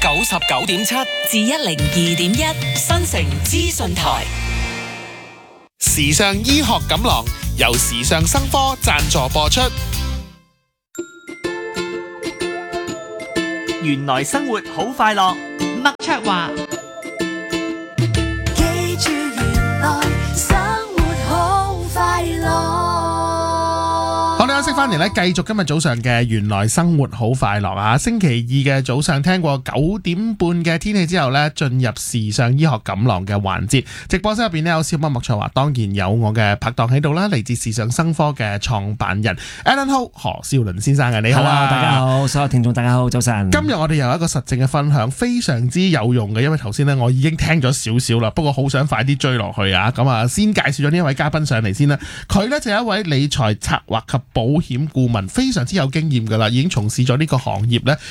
99.7至102.1新城資訊台。 時尚醫學錦囊由時尚生科贊助播出。 原來生活好快樂， 麥卓華。 記住原來生活好快樂。 好，你休息翻嚟咧，繼續今日早上嘅原來生活好快樂啊！星期二嘅早上聽過9點半嘅天氣之後呢，進入時尚醫學錦囊嘅環節。直播室入邊呢，有小麥麥卓華，當然有我嘅拍檔喺度啦，嚟自時尚生科嘅創辦人 Alan Ho 何少倫先生嘅，你好啊！ Hello， 大家好，所有聽眾大家好，早晨。 今日我哋有一個實證嘅分享，非常之有用嘅，因為頭先呢，我已經聽咗少少啦，不過好想快啲追落去啊！咁啊，先介紹咗呢一位嘉賓上嚟先啦，佢呢，就係一位理財策劃及保險顧問，非常之有經驗噶啦，已經從事咗呢個行業咧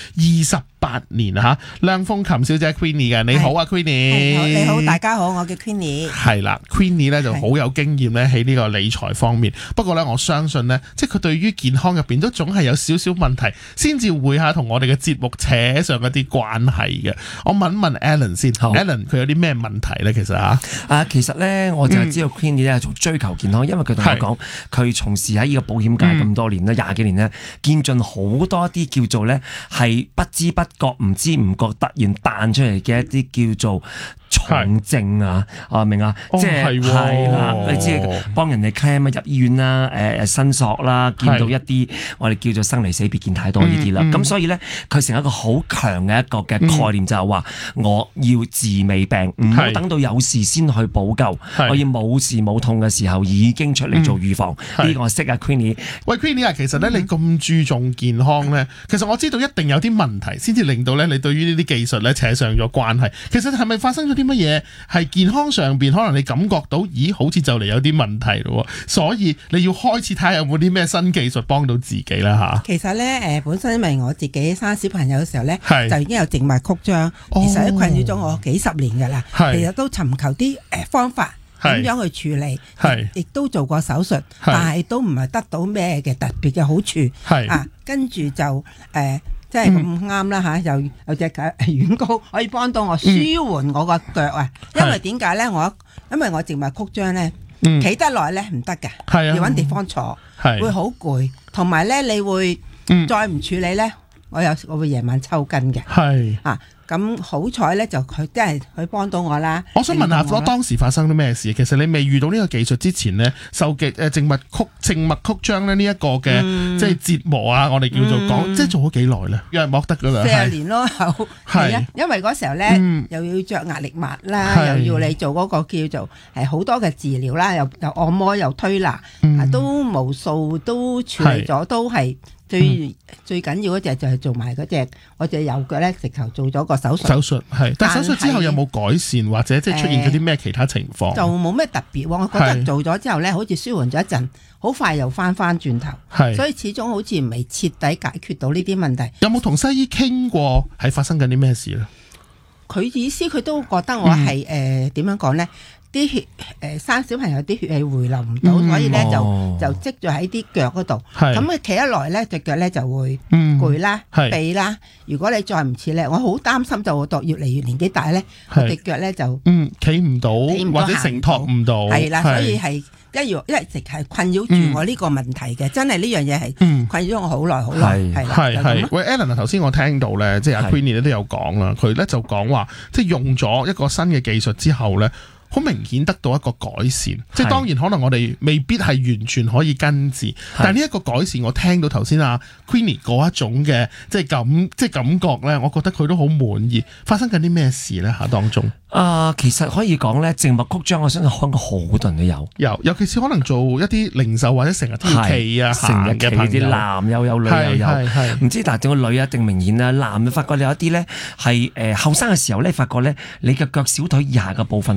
28年啦吓。梁鳳琴小姐 Queenie 嘅，你好啊 Queenie。 你好，大家好，我叫 Queenie。 係啦 ，Queenie 咧就好有經驗咧喺呢個理財方面。不過咧，我相信咧，即係佢對於健康入邊都總係有少少問題，先至會同我哋嘅節目扯上一啲關係嘅。我問一問 Alan 先 ，Alan 佢有啲咩問題咧？其實其實咧我就係知道 Queenie 咧係做追求健康，因為佢同我講，佢從事喺呢個保險界咁多年啦，20幾年咧，見盡好多啲叫做咧係不知不覺、唔知唔覺突然彈出嚟嘅一啲叫做重症啊，明啊，即係係啦，你知幫人哋 claim 入醫院啦，申索啦，見到一啲我哋叫做生離死別見太多呢啲啦，咁所以咧佢成一個好強嘅一個嘅概念就係話，我要治未病，唔好等到有事先去補救，我要冇事冇痛嘅時候已經出嚟做預防。呢個我識啊 Queenie。喂 Queenie 啊，其實咧你咁注重健康咧，其實我知道一定有啲問題先至令到咧你對於呢啲技術咧扯上咗關係。其實係咪發生咗啲乜嘢係健康上邊可能你感覺到，咦好似就嚟有啲問題咯，所以你要開始睇下有冇啲咩新技術幫到自己啦吓。 其實咧本身因為我自己生小朋友嘅時候咧，就已經有靜脈曲張，其實都困擾咗我幾十年噶啦，其實都尋求啲方法點樣去處理，亦都做過手術，但係都唔係得到咩嘅特別嘅好處，跟住就即係咁啱啦吓，有隻軟膏可以幫到我舒緩我個腳啊，因為點解咧？因為我靜脈曲張咧，企得耐咧唔得㗎，要搵地方坐，會好攰，同埋咧你會再唔處理咧，我會夜晚抽筋嘅，咁好彩咧，就佢真係佢幫到我啦。 我想問下，當時發生咗咩事？其實你未遇到呢個技術之前呢，受嘅靜脈曲張咧呢一個嘅即係折磨啊，我哋叫做講，即係做咗幾耐咧？因為剝得㗎啦 ，40年咯，係啊，因為嗰時候咧又要着壓力襪啦，又要你做嗰個叫做好多嘅治療啦，又按摩又推拿，都無數都處理咗，都係。最緊要嗰隻就係做埋嗰隻我隻右腳咧，直頭做咗個手術。 但係手術之後有冇改善或者即係出現咗啲咩其他情況？ 就冇咩特別喎，我覺得做咗之後咧，好似舒緩咗一陣，好快又翻轉頭。所以始終好似未徹底解決到呢啲問題。 有冇同西醫傾過係發生緊啲咩事咧？ 佢意思佢都覺得我係點樣講咧？啲血生小朋友啲血氣回流唔到，所以咧就積咗喺啲腳嗰度。咁佢企一耐咧，隻腳咧就會攰啦、痹啦。如果你再唔似咧，我好擔心就到越嚟越年紀大咧，我隻腳咧就企唔到或者承托唔到。 係啦，所以係一直係困擾住我呢個問題嘅。真係呢樣嘢係困擾我好耐好耐。係。 喂 Alan 頭先我聽到咧，即係阿 Queenie 都有講啦，佢咧就講話，即係用咗一個新嘅技術之後咧，好明顯得到一個改善，即係當然可能我哋未必係完全可以根治，但係呢一個改善，我聽到頭先阿 Queenie 嗰一種嘅即係感覺咧，我覺得佢都好滿意。發生緊啲咩事咧嚇當中？ 其實可以講咧，靜脈曲張我相信香港好多人都有， 尤其是可能做一啲零售或者成日企啊成日企啲男又有女又有，唔知但係個女一定明顯啦，男發覺你有一啲咧係後生嘅時候咧，發覺咧你嘅腳小腿以下嘅部分位置咧。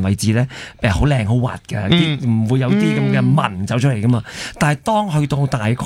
咧好靚好滑嘅，唔會有啲咁嘅紋走出嚟噶嘛。但係當去到大概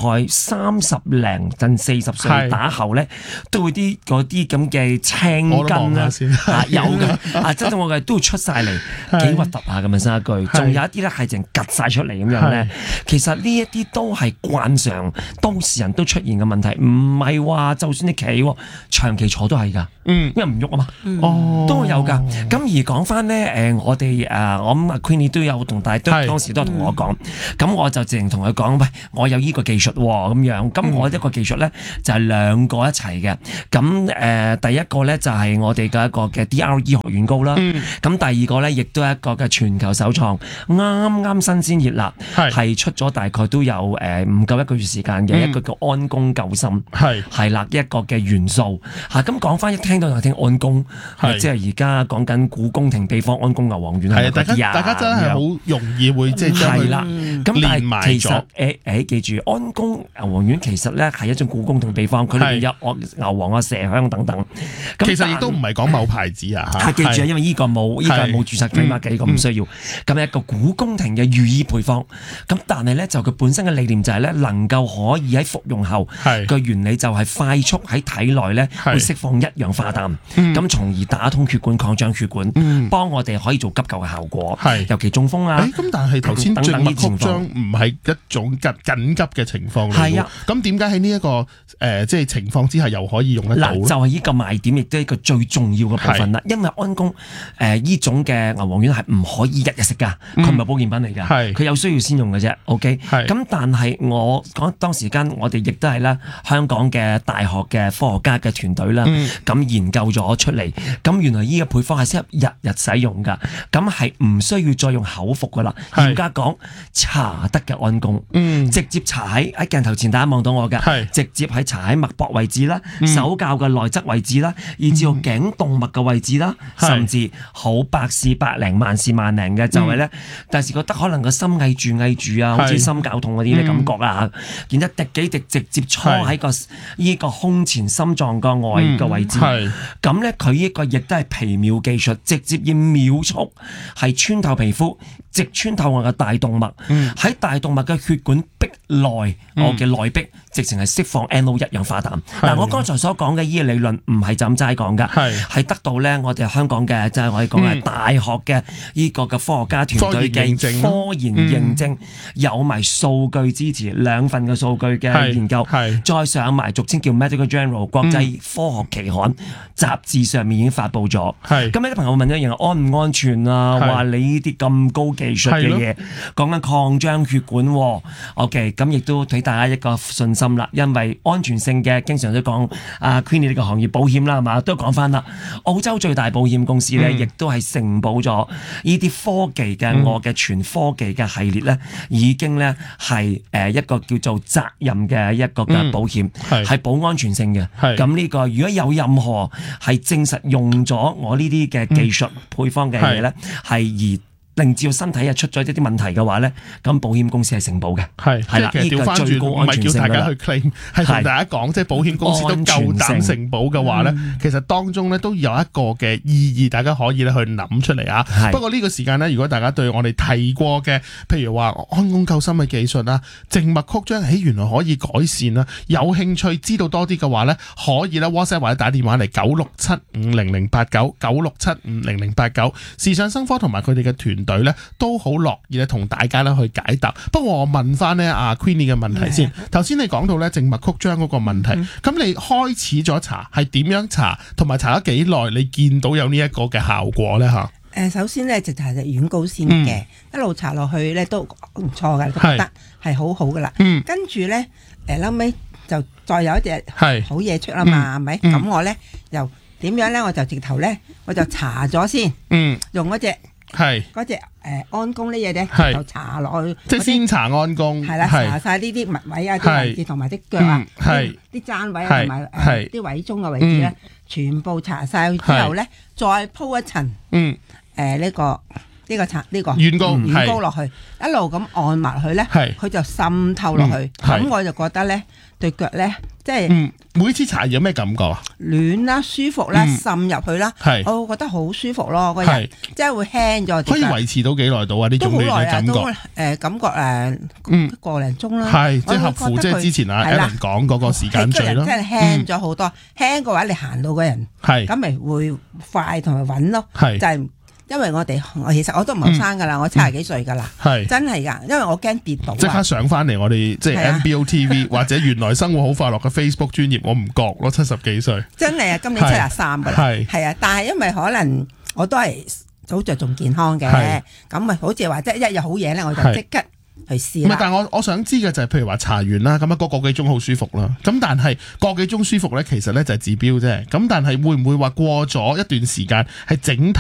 30零近40歲打後咧，都會嗰啲咁嘅青筋啦，有嘅真正我嘅都會出晒嚟，幾核突下咁樣生一句。仲有一啲咧係淨趌晒出嚟咁樣咧。其實呢一啲都係慣常都市人都出現嘅問題，唔係話就算你企長期坐都係㗎，因為唔喐啊嘛，都有㗎。咁而講翻咧，我哋我諗阿 Queenie 都有同大家當時都同我講，咁我就直情同佢講，喂，我有呢個技術咁樣，咁我一個技術咧就係兩個一齊嘅。咁第一個咧就係我哋嘅一個嘅 DRE 學院高啦，咁第二個咧亦都係一個嘅全球首創，啱啱新鮮熱辣，係出咗大概都有唔夠1個月時間嘅一個叫安宮救心，係啦一個嘅元素嚇。咁講翻一聽到就聽安宮，即係而家講緊古宮廷秘方安宮牛黃丸係大家真係好容易會即係將佢連埋咗。其實記住安宮牛黃丸其實咧係一種古宮廷秘方，佢裏邊有牛黃啊、麝香等等。 其實亦都唔係講某牌子啊嚇。 記住，因為呢個冇註冊嘅嘛，呢個唔需要。咁係一個古宮廷嘅御醫配方。咁但係咧就佢本身嘅理念就係咧能夠可以喺服用後個原理就係快速喺體內咧會釋放一氧化氮，咁從而打通血管、擴張血管，幫我哋可以做急救嘅效果。尤其中風啊。 咁但係頭先靜脈曲張唔係一種緊急嘅情況嚟㗎。咁點解喺呢一個即係情況之下又可以用得到？ 就係呢個賣點，亦都係一個最重要嘅部分啦。因為安宮呢種嘅牛黃丸係唔可以日日食㗎，佢唔係保健品嚟㗎，佢有需要先用嘅啫。OK，咁但係我講當時間我哋亦都係啦，香港嘅大學嘅科學家嘅團隊啦，咁研究咗出嚟，咁原來呢個配方係適合日日使用㗎，咁係唔需要再用口服㗎啦。嚴格講，搽得嘅安宮，直接搽喺鏡頭前，大家望到我㗎，直接係搽喺脈搏位置啦、手教嘅內側位置啦，以至到頸動脈嘅位置啦，甚至好百試百靈、萬試萬靈嘅，就係咧，第時覺得可能個心翳住啊，好似心絞痛嗰啲咧感覺啊，然之後滴幾滴直接搓喺呢個胸前心臟個外嘅位置，咁咧佢呢個亦都係皮秒技術，直接以秒速係穿透皮膚，直穿透我嘅大動脈，喺大動脈嘅血管壁內，我嘅內壁直情係釋放 NO 一氧化氮。嗱，我剛才所講嘅呢個理論唔係就咁齋講㗎，係得到咧我哋香港嘅即係我哋講嘅大學嘅呢個嘅科學家團隊嘅科研認證，有埋數據支持2份嘅數據嘅研究，再上埋俗稱叫 Medical Journal 國際科學期刊雜誌上面已經發布咗。咁有啲朋友問一樣安唔安全啊？話你呢啲咁高技術嘅嘢，講緊擴張血管，OK， 咁亦都俾大家一個信心啦。因為安全性嘅，經常都講Queenie 呢個行業保險啦，係嘛，都講翻啦。澳洲最大保險公司咧，亦都係承保咗呢啲科技嘅我嘅全科技嘅系列咧，已經咧係一個叫做責任嘅一個嘅保險，係保安全性嘅。咁呢個如果有任何係證實用咗我呢啲嘅技術配方嘅嘢咧，係而令至身體出咗一啲問題嘅話咧，咁保險公司係承保嘅。係啦，呢個最高安全性㗎啦。唔係叫大家去 claim， 係同大家講，即係保險公司都夠膽承保嘅話咧，其實當中咧都有一個嘅意義，大家可以咧去諗出嚟啊。不過呢個時間咧，如果大家對我哋提過嘅，譬如話安宮救心嘅技術啦、靜脈曲張，原來可以改善啦，有興趣知道多啲嘅話咧，可以咧 WhatsApp 或者打電話嚟96750089 96750089，時尚生科同埋佢哋嘅團隊咧都好樂意咧同大家咧去解答。不過我問翻咧阿 Queenie 嘅問題先。頭先你講到咧靜脈曲張嗰個問題，咁你開始咗搽係點樣搽，同埋搽咗幾耐？你見到有呢一個嘅效果咧嚇？ 首先咧就搽隻軟膏先嘅，一路搽落去咧都唔錯嘅，覺得係好好噶啦。跟住咧後尾就再有一隻好嘢出啦嘛，係咪？咁我咧又點樣咧？我就直頭咧我就搽咗先，用嗰隻。嗰隻安宮呢嘢咧，就搽落去， 即係先搽安宮， 係啦，搽晒呢啲脈位啊、啲位置同埋啲腳啊、啲踭位啊同埋啲位中嘅位置咧，全部搽晒之後咧，再鋪一層呢個呢個軟膏落去，一路咁按埋去咧， 係佢就滲透落去。咁我就覺得咧對腳咧，即係每次搽有咩感覺啊？ 暖啦，舒服啦，滲入去啦，我會覺得好舒服咯。個人即係會輕咗。 可以維持到幾耐到啊？呢種暖嘅感覺感覺個零鐘啦。 係即係合乎即係之前Ellen 講嗰個時間序咯。 真係輕咗好多，輕嘅話你行到個人咁咪會快同埋穩咯。就係因為我其實我都唔後生噶啦，我70幾歲噶啦，真係噶，因為我驚跌倒。即刻上翻嚟我哋即係 MBO TV 或者原來生活好快樂嘅 Facebook 專頁，我唔覺咯，70幾歲。真係啊，今年73噶啦，係啊，但係因為可能我都係好着重健康嘅，咁咪好似話即係一日好嘢咧，我就即刻去試啦。但係我想知嘅就係譬如話搽完啦，咁啊個幾鐘好舒服啦，咁但係個幾鐘舒服咧，其實咧就係治標啫。咁但係會唔會話過咗一段時間係整體